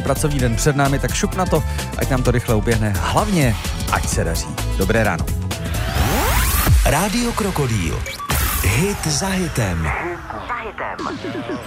pracovní den před námi, tak šup na to, ať nám to rychle uběhne. Hlavně, ať se daří. Dobré ráno. Rádio Krokodýl. Hit za hitem.